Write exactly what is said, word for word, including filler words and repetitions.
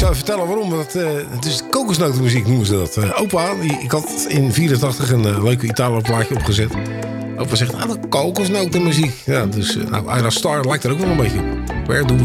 zou je vertellen waarom. Dat, uh, het is kokosnotenmuziek noemen ze dat. Uh, opa, die, ik had in vierentachtig een uh, leuke Italo-plaatje opgezet. Opa zegt, ah, dat kokosnotenmuziek. Ja, dus uh, nou, Ira Star lijkt er ook wel een beetje op. Where do we